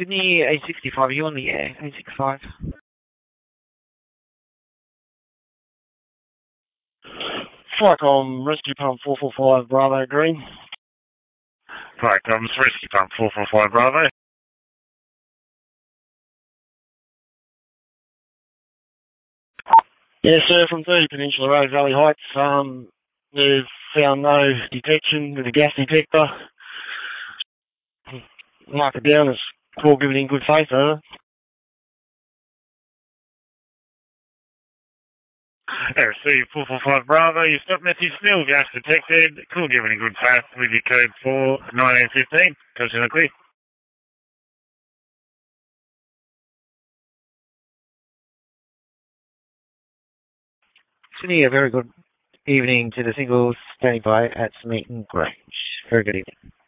Sydney, 865. Are you on the air? 865. Flycom, Rescue Pump 445, Bravo, Green. Flycom, Rescue Pump 445, Bravo. Yeah, sir, from 30 Peninsula Road, Valley Heights. They've found no detection with a gas detector. Mark it down as call given in good faith, huh? RC 445 Bravo, your stop message still gas detected. Call given in good faith with your code 41915. Comes in a clear. Sydney, a very good evening to the singles standing by at Smeaton Grange. Very good evening.